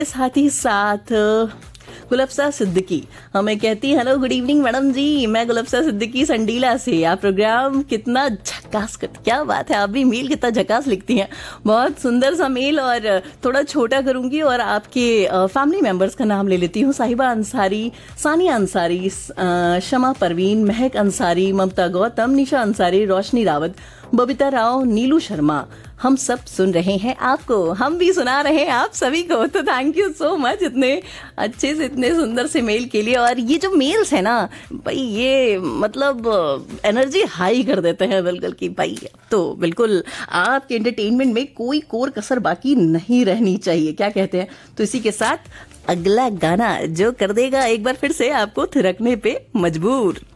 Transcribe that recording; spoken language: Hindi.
साथ ही साथ गुलफ्सा सिद्दीकी हमें कहती हेलो गुड इवनिंग मैडम जी, मैं गुलफ्सा सिद्दीकी संडीला से। आप प्रोग्राम कितना झकास करती, क्या बात है, आप भी मेल कितना झकास लिखती हैं। बहुत सुंदर सा मेल, और थोड़ा छोटा करूंगी और आपके फैमिली मेंबर्स का नाम ले लेती हूँ। साहिबा अंसारी, सानिया अंसारी, शमा परवीन, महक अंसारी, ममता गौतम, निशा अंसारी, रोशनी रावत, बबीता राव, नीलू शर्मा। हम सब सुन रहे हैं आपको, हम भी सुना रहे हैं आप सभी को। तो थैंक यू सो मच इतने अच्छे से, इतने सुंदर से मेल के लिए। और ये जो मेल्स है ना भाई, ये मतलब एनर्जी हाई कर देते हैं बिल्कुल कि भाई, तो बिल्कुल आपके एंटरटेनमेंट में कोई कोर कसर बाकी नहीं रहनी चाहिए, क्या कहते हैं। तो इसी के साथ अगला गाना जो कर देगा एक बार फिर से आपको थिरकने पे मजबूर।